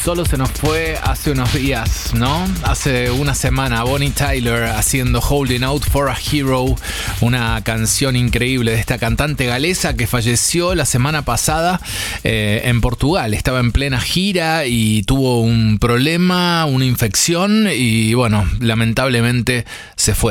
Solo se nos fue hace unos días, ¿no? Hace una semana, Bonnie Tyler haciendo Holding Out for a Hero, una canción increíble de esta cantante galesa que falleció la semana pasada en Portugal. Estaba en plena gira y tuvo un problema, una infección y bueno, lamentablemente se fue.